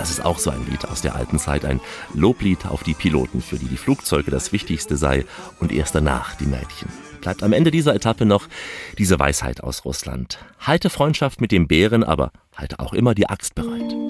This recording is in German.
Das ist auch so ein Lied aus der alten Zeit, ein Loblied auf die Piloten, für die die Flugzeuge das Wichtigste sei und erst danach die Mädchen. Bleibt am Ende dieser Etappe noch diese Weisheit aus Russland. Halte Freundschaft mit dem Bären, aber halte auch immer die Axt bereit.